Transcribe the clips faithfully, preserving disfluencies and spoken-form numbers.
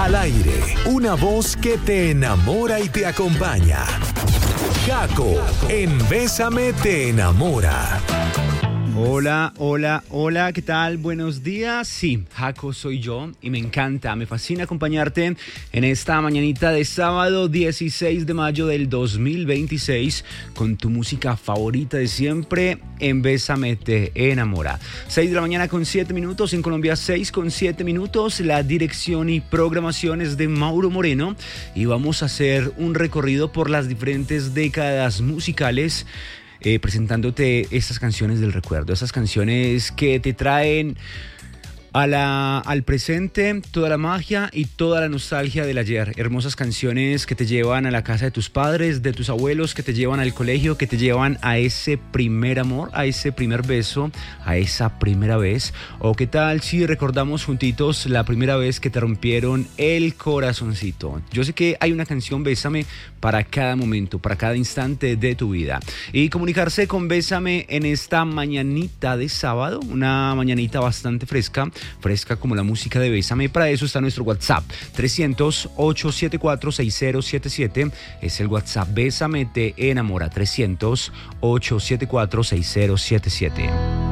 Al aire, una voz que te enamora y te acompaña. Jaco, en Bésame te enamora. Hola, hola, hola, ¿qué tal? Buenos días. Sí, Jaco soy yo y me encanta, me fascina acompañarte en esta mañanita de sábado dieciséis de mayo del dos mil veintiséis con tu música favorita de siempre en Bésame te enamora. seis de la mañana con siete minutos, en Colombia seis con siete minutos. La dirección y programación es de Mauro Moreno y vamos a hacer un recorrido por las diferentes décadas musicales. Eh, presentándote estas canciones del recuerdo, esas canciones que te traen a la, al presente toda la magia y toda la nostalgia del ayer. Hermosas canciones que te llevan a la casa de tus padres, de tus abuelos, que te llevan al colegio, que te llevan a ese primer amor, a ese primer beso, a esa primera vez. O qué tal si recordamos juntitos la primera vez que te rompieron el corazoncito. Yo sé que hay una canción Bésame para cada momento, para cada instante de tu vida. Y comunicarse con Bésame en esta mañanita de sábado, una mañanita bastante fresca, fresca como la música de Bésame. Para eso está nuestro WhatsApp trescientos, ochocientos setenta y cuatro, sesenta setenta y siete. Es el WhatsApp Bésame te enamora. Trescientos, ochocientos setenta y cuatro, sesenta setenta y siete.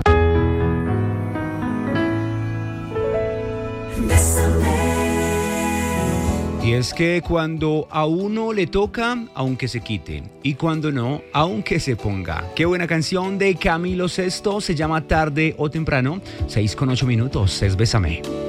Y es que cuando a uno le toca, aunque se quite, y cuando no, aunque se ponga. Qué buena canción de Camilo Sesto, se llama Tarde o Temprano. Seis con ocho minutos, es Bésame.